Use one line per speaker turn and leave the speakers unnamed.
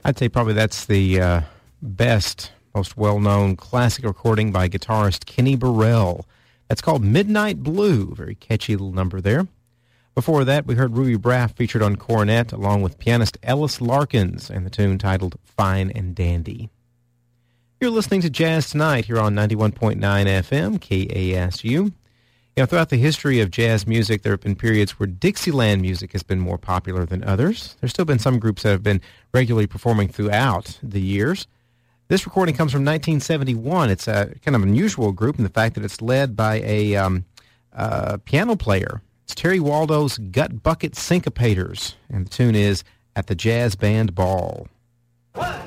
I'd say probably that's the best, most well-known classic recording by guitarist Kenny Burrell. That's called Midnight Blue. Very catchy little number there. Before that, we heard Ruby Braff featured on cornet along with pianist Ellis Larkins and the tune titled Fine and Dandy. You're listening to Jazz Tonight here on 91.9 FM, KASU. You know, throughout the history of jazz music, there have been periods where Dixieland music has been more popular than others. There's still been some groups that have been regularly performing throughout the years. This recording comes from 1971. It's a kind of unusual group in the fact that it's led by a piano player. It's Terry Waldo's Gut Bucket Syncopators, and the tune is At the Jazz Band Ball.
1,